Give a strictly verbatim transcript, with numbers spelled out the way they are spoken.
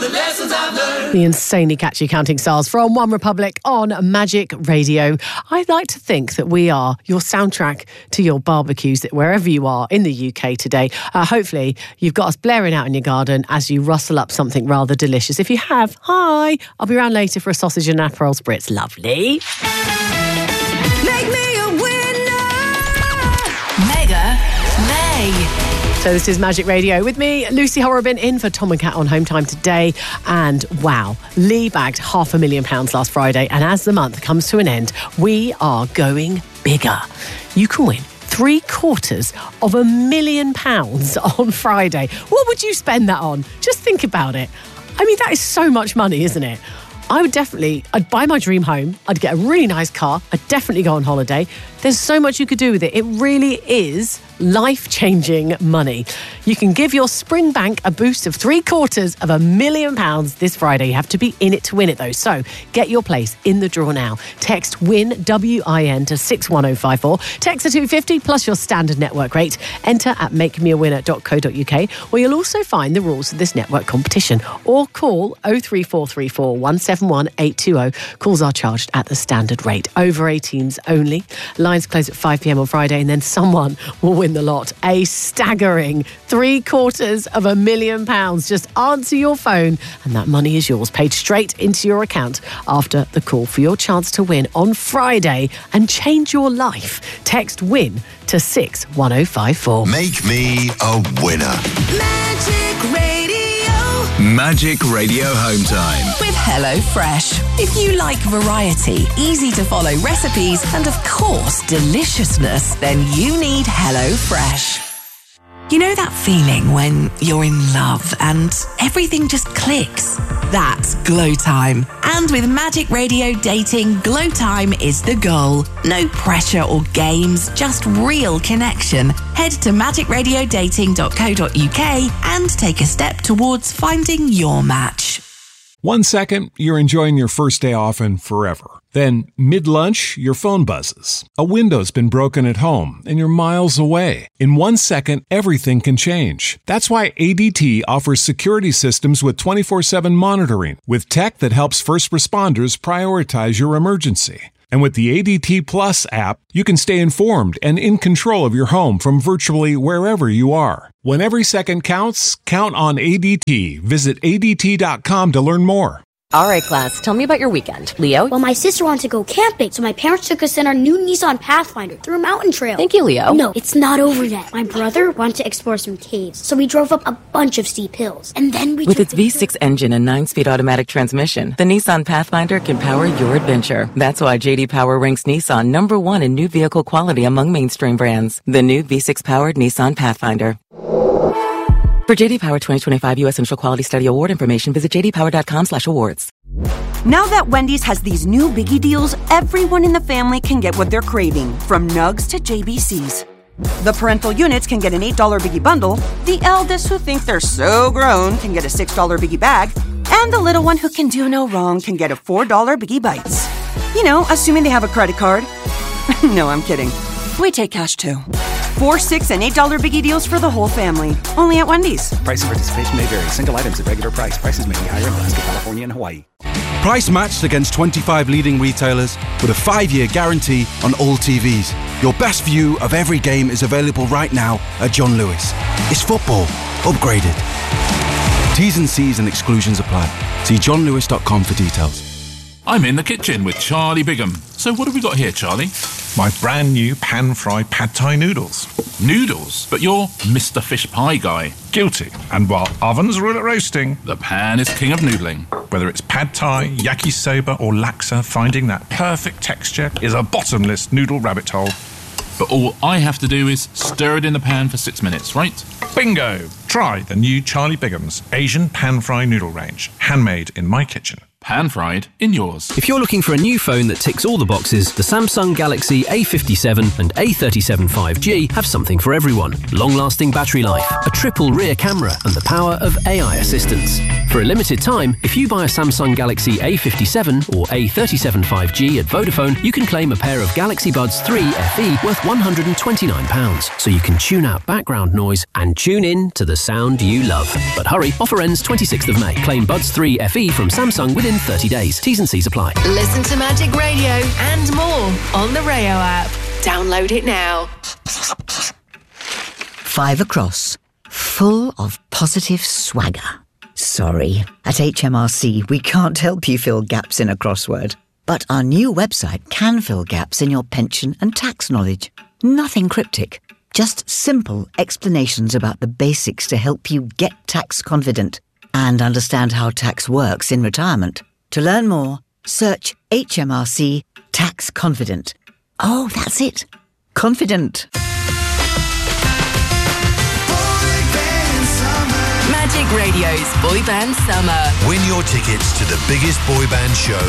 the lessons I've learned. The insanely catchy Counting Stars from One Republic on Magic Radio. I'd like to think that we are your soundtrack to your barbecues wherever you are in the U K today. Uh, hopefully you've got us blaring out in your garden as you rustle up something rather delicious. If you have, hi, I'll be around later for a sausage and Aperol spritz. Lovely. Make me a winner. Mega May. So this is Magic Radio with me, Lucy Horrobin, in for Tom and Kat on Home Time today. And wow, Lee bagged half a million pounds last Friday. And as the month comes to an end, we are going bigger. You can win three quarters of a million pounds on Friday. What would you spend that on? Just think about it. I mean, that is so much money, isn't it? I would definitely, I'd buy my dream home. I'd get a really nice car. I'd definitely go on holiday. There's so much you could do with it. It really is life-changing money. You can give your Spring Bank a boost of three quarters of a million pounds this Friday. You have to be in it to win it, though. So get your place in the draw now. Text WIN, W I N, to six one oh five four. Text to two fifty plus your standard network rate. Enter at make me a winner dot co dot uk, where you'll also find the rules of this network competition. Or call oh three four three four, one seven one, eight two oh. Calls are charged at the standard rate. Over eighteens only. Lines close at five p.m. on Friday, and then someone will win the lot. A staggering three quarters of a million pounds. Just answer your phone and that money is yours, paid straight into your account after the call for your chance to win on Friday and change your life. Text WIN to six one oh five four. Make me a winner. Magic Radio. Magic Radio Home Time. With HelloFresh. If you like variety, easy to follow recipes, and of course, deliciousness, then you need HelloFresh. You know that feeling when you're in love and everything just clicks? That's Glow Time. And with Magic Radio Dating, Glow Time is the goal. No pressure or games, just real connection. Head to magic radio dating dot co dot uk and take a step towards finding your match. One second, you're enjoying your first day off and forever. Then, mid-lunch, your phone buzzes. A window's been broken at home, and you're miles away. In one second, everything can change. That's why A D T offers security systems with twenty-four seven monitoring, with tech that helps first responders prioritize your emergency. And with the A D T Plus app, you can stay informed and in control of your home from virtually wherever you are. When every second counts, count on A D T. Visit A D T dot com to learn more. All right, class, tell me about your weekend. Leo? Well, my sister wanted to go camping, so my parents took us in our new Nissan Pathfinder through a mountain trail. Thank you, Leo. No, it's not over yet. My brother wanted to explore some caves, so we drove up a bunch of steep hills. And then we With its the- V six engine and nine-speed automatic transmission, the Nissan Pathfinder can power your adventure. That's why J D Power ranks Nissan number one in new vehicle quality among mainstream brands. The new V six-powered Nissan Pathfinder. For J D Power twenty twenty-five U S Initial Quality Study Award information, visit j d power dot com slash awards. Now that Wendy's has these new biggie deals, everyone in the family can get what they're craving, from nugs to J B Cs. The parental units can get an eight dollar biggie bundle, the eldest who think they're so grown can get a six dollar biggie bag, and the little one who can do no wrong can get a four dollar biggie bites. You know, assuming they have a credit card. No, I'm kidding. We take cash too. Four, six, and eight dollar biggie deals for the whole family. Only at Wendy's. Price and participation may vary. Single items at regular price. Prices may be higher in Alaska, California, and Hawaii. Price matched against twenty-five leading retailers with a five-year guarantee on all T Vs. Your best view of every game is available right now at John Lewis. It's football upgraded. T's and C's and exclusions apply. See john lewis dot com for details. I'm in the kitchen with Charlie Bigham. So what have we got here, Charlie? My brand new pan-fried pad thai noodles. Noodles? But you're Mister Fish Pie guy. Guilty. And while ovens rule at roasting, the pan is king of noodling. Whether it's pad thai, yakisoba or laksa, finding that perfect texture is a bottomless noodle rabbit hole. But all I have to do is stir it in the pan for six minutes, right? Bingo! Try the new Charlie Bigham's Asian pan-fry noodle range. Handmade in my kitchen. pan-fried in yours. If you're looking for a new phone that ticks all the boxes, the Samsung Galaxy A fifty-seven and A thirty-seven five G have something for everyone. Long-lasting battery life, a triple rear camera, and the power of A I assistance. For a limited time, if you buy a Samsung Galaxy A fifty-seven or A thirty-seven five G at Vodafone, you can claim a pair of Galaxy Buds three F E worth one hundred twenty-nine pounds, so you can tune out background noise and tune in to the sound you love. But hurry, offer ends twenty-sixth of May. Claim Buds three F E from Samsung within thirty days. T's and C's apply. Listen to Magic Radio and more on the Rayo app. Download it now. Five across, full of positive swagger. Sorry, at H M R C we can't help you fill gaps in a crossword. But our new website can fill gaps in your pension and tax knowledge. Nothing cryptic, just simple explanations about the basics to help you get tax confident and understand how tax works in retirement. To learn more, search H M R C Tax Confident. Oh, that's it. Confident. Magic Radio's Boy Band Summer. Win your tickets to the biggest boy band show